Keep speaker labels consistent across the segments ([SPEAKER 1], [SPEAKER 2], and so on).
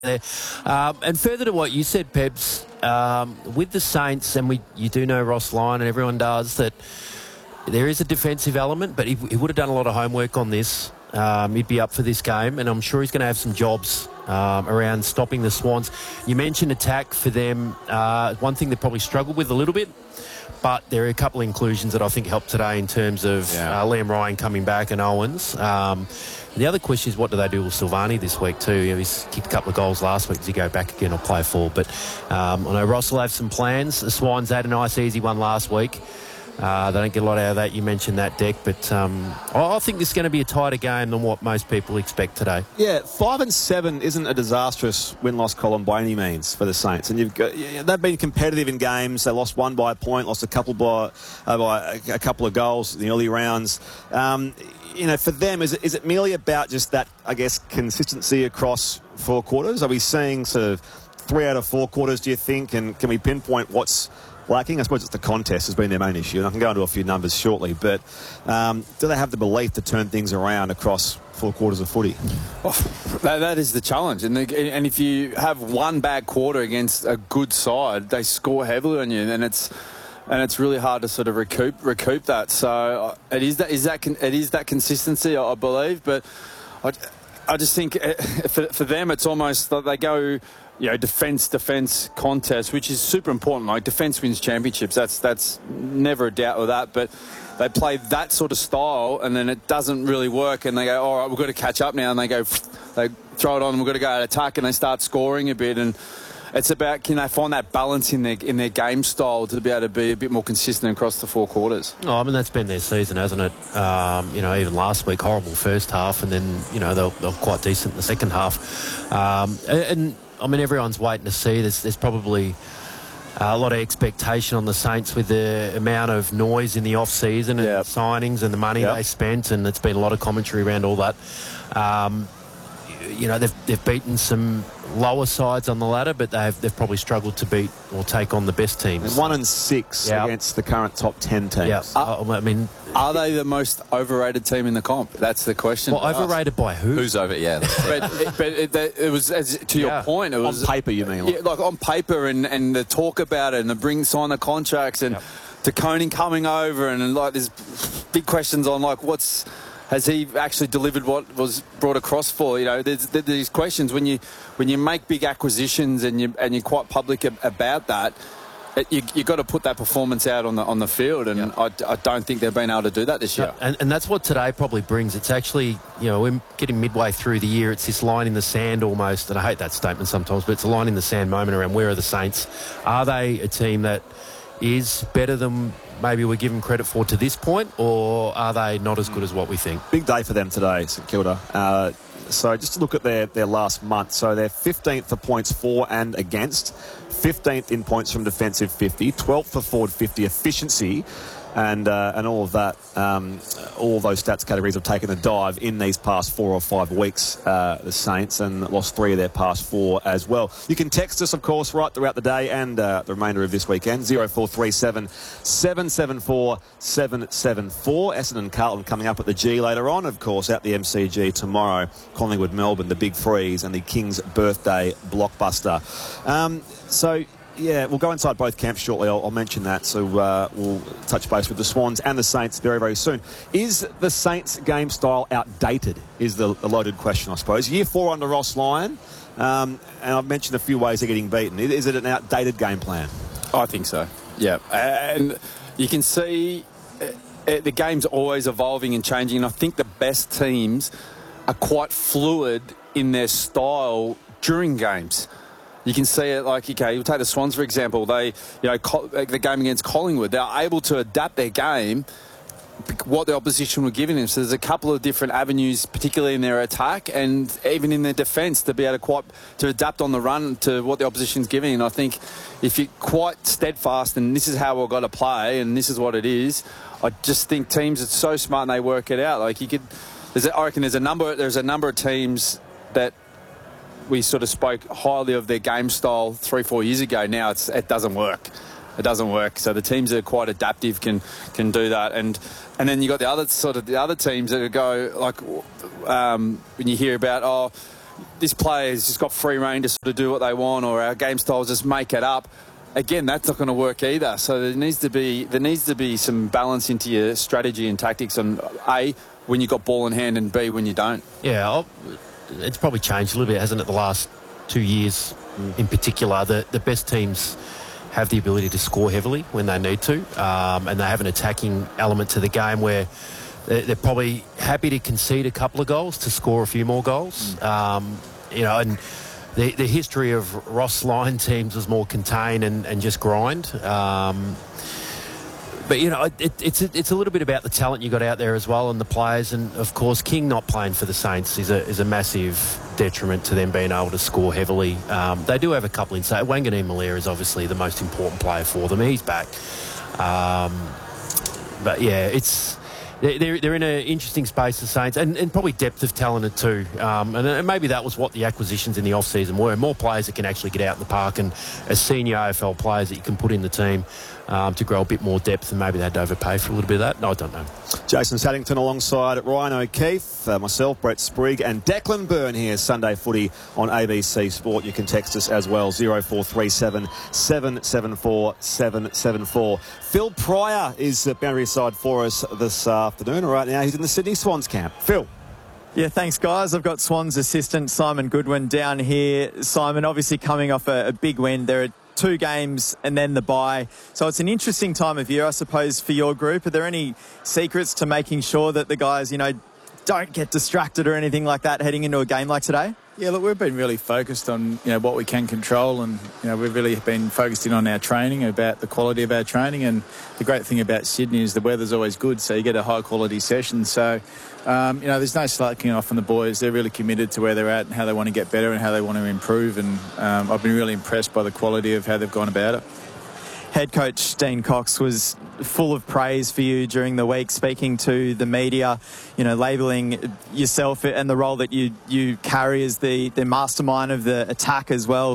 [SPEAKER 1] there. And further to what you said, Pebs, with the Saints, and you do know Ross Lyon and everyone does, that there is a defensive element, but he would have done a lot of homework on this. He'd be up for this game, and I'm sure he's going to have some jobs around stopping the Swans. You mentioned attack for them. One thing they probably struggled with a little bit, but there are a couple of inclusions that I think helped today in terms of Liam Ryan coming back and Owens. The other question is, what do they do with Silvani this week too? He's kicked a couple of goals last week. Does he go back again or play forward? But I know Ross will have some plans. The Swans had a nice, easy one last week. They don't get a lot out of that. You mentioned that, Deck, but I think this is going to be a tighter game than what most people expect today.
[SPEAKER 2] Yeah, 5-7 isn't a disastrous win-loss column by any means for the Saints, and they've been competitive in games. They lost one by a point, lost a couple by a couple of goals in the early rounds. For them, is it merely about just that, I guess, consistency across 4 quarters? Are we seeing sort of 3 out of 4 quarters, do you think, and can we pinpoint what's lacking? I suppose it's the contest has been their main issue, and I can go into a few numbers shortly, but do they have the belief to turn things around across 4 quarters of footy?
[SPEAKER 3] Well, that is the challenge, and if you have one bad quarter against a good side, they score heavily on you, and it's really hard to sort of recoup that. So it is that consistency, I believe, but I just think for them it's almost like they go, defence contest, which is super important. Like, defence wins championships. That's never a doubt with that. But they play that sort of style, and then it doesn't really work. And they go, all right, we've got to catch up now. And they throw it on. We've got to go out attack, and they start scoring a bit. And it's about, can they find that balance in their game style to be able to be a bit more consistent across the 4 quarters?
[SPEAKER 1] Oh, I mean, that's been their season, hasn't it? Even last week, horrible first half, and then they're quite decent in the second half. And I mean, everyone's waiting to see. There's probably a lot of expectation on the Saints with the amount of noise in the off-season and signings and the money they spent, and it's been a lot of commentary around all that. They've beaten some lower sides on the ladder, but they've probably struggled to beat or take on the best teams.
[SPEAKER 2] 1-6 against the current top 10 teams.
[SPEAKER 1] Yeah.
[SPEAKER 3] Are they the most overrated team in the comp? That's the question.
[SPEAKER 1] Well, overrated by who?
[SPEAKER 4] Who's over? Yeah.
[SPEAKER 3] but it was, to your point, it was...
[SPEAKER 2] On paper, you mean?
[SPEAKER 3] Like on paper, and the talk about it, and the sign the contracts, and De Koning coming over, and like there's big questions on like has he actually delivered what was brought across for? There's these questions when you make big acquisitions and you're quite public about that. You've got to put that performance out on the field, and I don't think they've been able to do that this year.
[SPEAKER 1] And that's what today probably brings. It's actually, we're getting midway through the year. It's this line in the sand almost, and I hate that statement sometimes, but it's a line in the sand moment around where are the Saints? Are they a team that is better than maybe we're giving credit for to this point, or are they not as good as what we think?
[SPEAKER 2] Big day for them today, St Kilda. So just to look at their last month. So they're 15th for points for and against, 15th in points from defensive 50, 12th for forward 50 efficiency, and all of that, all of those stats categories have taken a dive in these past 4 or 5 weeks, the Saints, and lost 3 of their past 4 as well. You can text us, of course, right throughout the day and the remainder of this weekend, 0437 774 774. Essendon Carlton coming up at the G later on, of course, at the MCG tomorrow. Collingwood Melbourne, the Big Freeze, and the King's birthday blockbuster. Yeah, we'll go inside both camps shortly. I'll mention that. So we'll touch base with the Swans and the Saints very, very soon. Is the Saints' game style outdated is the loaded question, I suppose. Year 4 under Ross Lyon, and I've mentioned a few ways they're getting beaten. Is it an outdated game plan?
[SPEAKER 3] I think so, yeah. And you can see the game's always evolving and changing, and I think the best teams are quite fluid in their style during games. You can see it, like, okay, you'll take the Swans, for example. They, the game against Collingwood, they're able to adapt their game, what the opposition were giving them. So there's a couple of different avenues, particularly in their attack and even in their defence, to be able to adapt on the run to what the opposition's giving. And I think if you're quite steadfast and this is how we've got to play and this is what it is, I just think teams are so smart and they work it out. Like, I reckon there's a number of teams that we sort of spoke highly of their game style 3-4 years ago. Now it doesn't work. It doesn't work. So the teams that are quite adaptive can do that. And then you got the other teams that go like when you hear about this player's just got free rein to sort of do what they want, or our game styles just make it up. Again, that's not going to work either. So there needs to be some balance into your strategy and tactics. And A, when you got ball in hand, and B, when you don't.
[SPEAKER 1] Yeah, it's probably changed a little bit, hasn't it? The last 2 years, in particular, the best teams have the ability to score heavily when they need to, and they have an attacking element to the game where they're probably happy to concede a couple of goals to score a few more goals. And the history of Ross Lyon teams was more contain and just grind. But, it's a little bit about the talent you got out there as well, and the players. And, of course, King not playing for the Saints is a massive detriment to them being able to score heavily. They do have a couple inside. Wanganeen Malaya is obviously the most important player for them. He's back. But, yeah, they're in an interesting space, the Saints, and probably depth of talent too. And maybe that was what the acquisitions in the off-season were. More players that can actually get out in the park, and as senior AFL players that you can put in the team to grow a bit more depth, and maybe they'd overpay for a little bit of that. No, I don't know.
[SPEAKER 2] Jason Saddington alongside Ryan O'Keefe, myself, Brett Sprigg, and Declan Byrne here, Sunday Footy on ABC Sport. You can text us as well, 0437 774 774. Phil Pryor is at boundary side for us this afternoon. Right now, he's in the Sydney Swans camp. Phil.
[SPEAKER 4] Yeah, thanks, guys. I've got Swans assistant Simon Goodwin down here. Simon, obviously coming off a big win. There are 2 games and then the bye. So it's an interesting time of year, I suppose, for your group. Are there any secrets to making sure that the guys, don't get distracted or anything like that heading into a game like today?
[SPEAKER 5] Yeah, look, we've been really focused on, what we can control, and, we've really been focused in on our training, about the quality of our training. And the great thing about Sydney is the weather's always good, so you get a high-quality session. So, there's no slacking off on the boys. They're really committed to where they're at and how they want to get better and how they want to improve. And I've been really impressed by the quality of how they've gone about it.
[SPEAKER 4] Head coach Dean Cox was full of praise for you during the week, speaking to the media, labelling yourself and the role that you carry as the mastermind of the attack as well.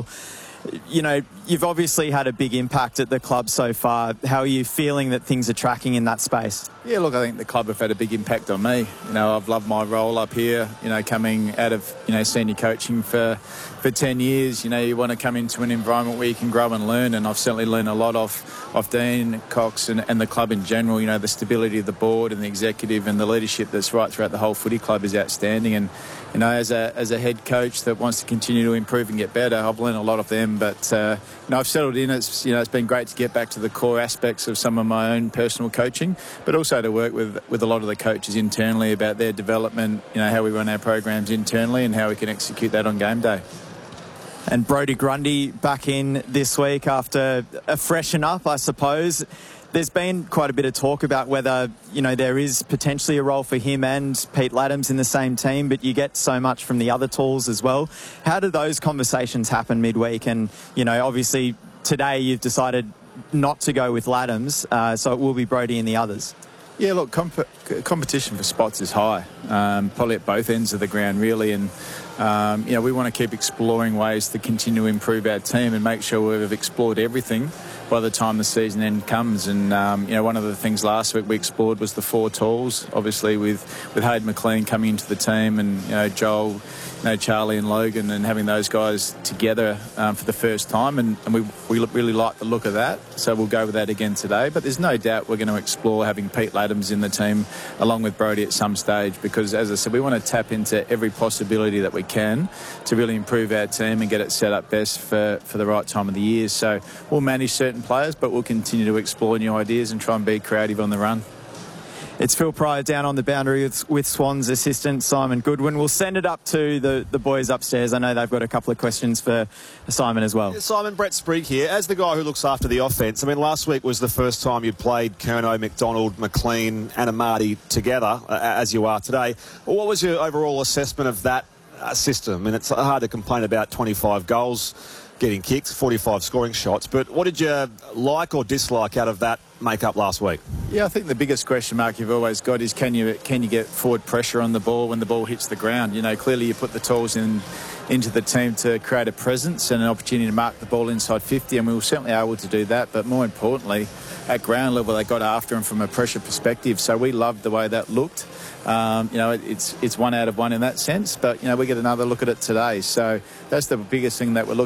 [SPEAKER 4] You've obviously had a big impact at the club so far. How are you feeling that things are tracking in that space?
[SPEAKER 5] Yeah, look, I think the club have had a big impact on me. I've loved my role up here, coming out of, senior coaching for 10 years. You want to come into an environment where you can grow and learn, and I've certainly learned a lot off Dean Cox and the club in general. The stability of the board and the executive and the leadership that's right throughout the whole footy club is outstanding. And, as a head coach that wants to continue to improve and get better, I've learned a lot of them. But, I've settled in. It's been great to get back to the core aspects of some of my own personal coaching, but also to work with a lot of the coaches internally about their development, how we run our programs internally and how we can execute that on game day.
[SPEAKER 4] And Brodie Grundy back in this week after a freshen up, I suppose. There's been quite a bit of talk about whether, there is potentially a role for him and Pete Laddams in the same team, but you get so much from the other tools as well. How do those conversations happen midweek? And, obviously today you've decided not to go with Laddams, so it will be Brodie and the others.
[SPEAKER 5] Yeah, look, competition for spots is high, probably at both ends of the ground, really. And, we want to keep exploring ways to continue to improve our team and make sure we've explored everything by the time the season end comes. And, one of the things last week we explored was the 4 tools, obviously with Hayden McLean coming into the team and, Joel, Charlie and Logan, and having those guys together for the first time. And we really like the look of that. So we'll go with that again today. But there's no doubt we're going to explore having Pete Laddams in the team along with Brodie at some stage, because, as I said, we want to tap into every possibility that we can to really improve our team and get it set up best for the right time of the year. So we'll manage certain players, but we'll continue to explore new ideas and try and be creative on the run.
[SPEAKER 4] It's Phil Pryor down on the boundary with Swans assistant Simon Goodwin. We'll send it up to the boys upstairs. I know they've got a couple of questions for Simon as well.
[SPEAKER 2] Yeah, Simon, Brett Sprigg here. As the guy who looks after the offence, last week was the first time you'd played Curnow, McDonald, McLean and Amati together, as you are today. What was your overall assessment of that system? It's hard to complain about 25 goals getting kicked, 45 scoring shots, but what did you like or dislike out of that make-up last week?
[SPEAKER 5] Yeah, I think the biggest question mark you've always got is can you get forward pressure on the ball when the ball hits the ground? Clearly you put the tools into the team to create a presence and an opportunity to mark the ball inside 50, and we were certainly able to do that. But more importantly, at ground level, they got after him from a pressure perspective. So we loved the way that looked. it's 1 out of 1 in that sense. But we get another look at it today. So that's the biggest thing that we're looking